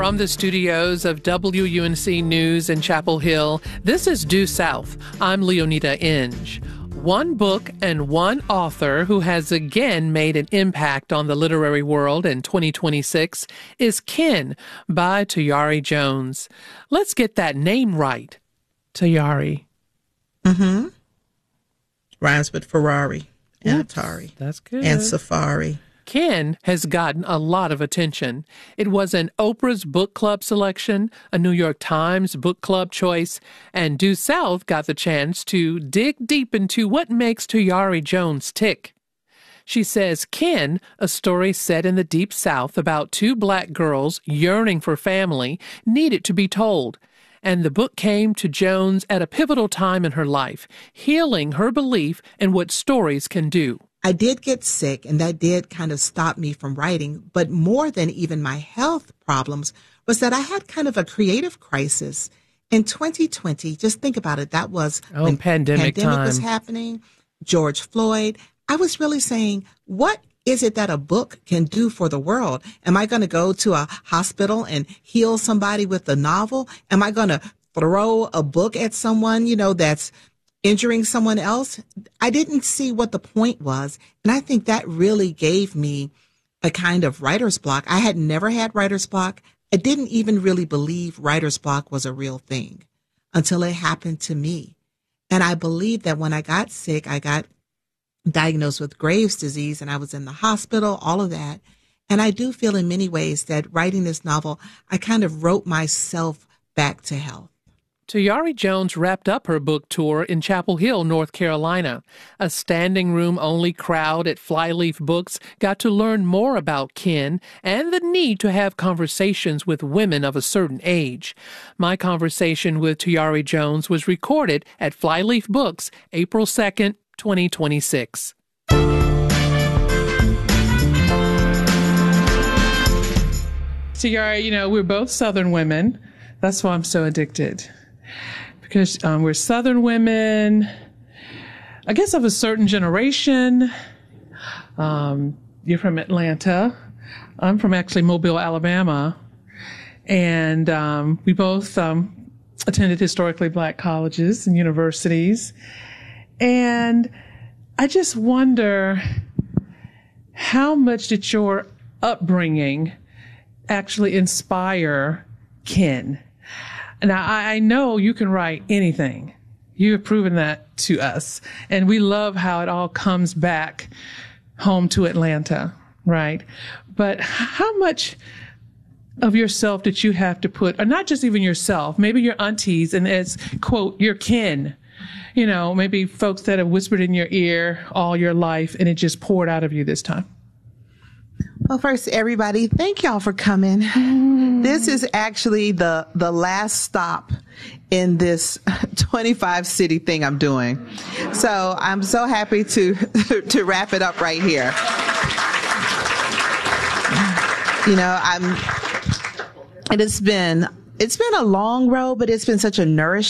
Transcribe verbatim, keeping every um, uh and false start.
From the studios of W U N C News in Chapel Hill, this is Due South. I'm Leonita Inge. One book and one author who has again made an impact on the literary world in twenty twenty-six is Kin by Tayari Jones. Let's get that name right. Tayari. Mm-hmm. Rhymes with Ferrari and Oops, Atari. That's good. And Safari. Kin has gotten a lot of attention. It was an Oprah's Book Club selection, a New York Times Book Club choice, and Due South got the chance to dig deep into what makes Tayari Jones tick. She says Kin, a story set in the Deep South about two black girls yearning for family, needed to be told. And the book came to Jones at a pivotal time in her life, healing her belief in what stories can do. I did get sick, and that did kind of stop me from writing. But more than even my health problems was that I had kind of a creative crisis in twenty twenty. Just think about it. That was oh, when pandemic, pandemic time. was happening, George Floyd. I was really saying, what is it that a book can do for the world? Am I going to go to a hospital and heal somebody with a novel? Am I going to throw a book at someone, you know, that's injuring someone else? I didn't see what the point was. And I think that really gave me a kind of writer's block. I had never had writer's block. I didn't even really believe writer's block was a real thing until it happened to me. And I believe that when I got sick, I got diagnosed with Graves' disease and I was in the hospital, all of that. And I do feel in many ways that writing this novel, I kind of wrote myself back to health. Tayari Jones wrapped up her book tour in Chapel Hill, North Carolina. A standing room only crowd at Flyleaf Books got to learn more about Kin and the need to have conversations with women of a certain age. My conversation with Tayari Jones was recorded at Flyleaf Books, April second, twenty twenty-six. Tayari, you know, we're both Southern women. That's why I'm so addicted. Because um, we're Southern women, I guess of a certain generation. Um, you're from Atlanta. I'm from actually Mobile, Alabama. And um, we both um, attended historically black colleges and universities. And I just wonder, how much did your upbringing actually inspire Kin? Now, I, I know you can write anything. You have proven that to us. And we love how it all comes back home to Atlanta, right? But how much of yourself did you have to put, or not just even yourself, maybe your aunties and as, quote, your kin, you know, maybe folks that have whispered in your ear all your life and it just poured out of you this time? Well, first, everybody, thank y'all for coming. Mm. This is actually the the last stop in this twenty-five city thing I'm doing. So I'm so happy to to wrap it up right here. You know, I'm. It has been it's been a long road, but it's been such a nourishing